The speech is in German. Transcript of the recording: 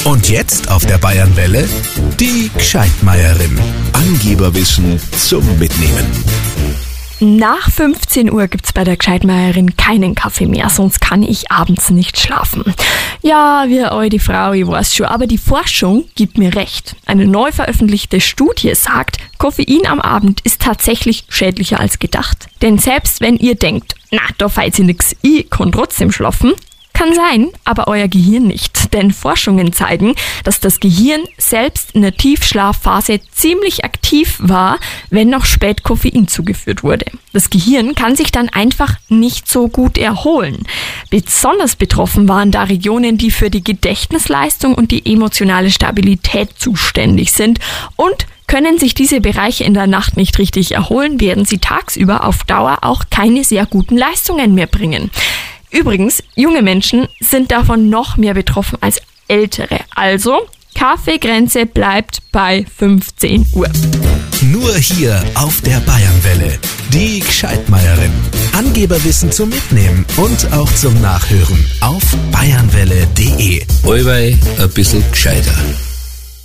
Und jetzt auf der Bayernwelle die Gescheitmeierin. Angeberwissen zum Mitnehmen. Nach 15 Uhr gibt's bei der Gescheitmeierin keinen Kaffee mehr, sonst kann ich abends nicht schlafen. Ja, wie eine alte Frau, ich weiß schon, aber die Forschung gibt mir recht. Eine neu veröffentlichte Studie sagt, Koffein am Abend ist tatsächlich schädlicher als gedacht. Denn selbst wenn ihr denkt, na, da fällt sich nix, ich kann trotzdem schlafen, kann sein, aber euer Gehirn nicht. Denn Forschungen zeigen, dass das Gehirn selbst in der Tiefschlafphase ziemlich aktiv war, wenn noch spät Koffein zugeführt wurde. Das Gehirn kann sich dann einfach nicht so gut erholen. Besonders betroffen waren da Regionen, die für die Gedächtnisleistung und die emotionale Stabilität zuständig sind. Und können sich diese Bereiche in der Nacht nicht richtig erholen, werden sie tagsüber auf Dauer auch keine sehr guten Leistungen mehr bringen. Übrigens, junge Menschen sind davon noch mehr betroffen als ältere. Also, Kaffeegrenze bleibt bei 15 Uhr. Nur hier auf der Bayernwelle. Die Gescheitmeierin. Angeberwissen zum Mitnehmen und auch zum Nachhören auf bayernwelle.de. Allweil ein bisschen gescheiter.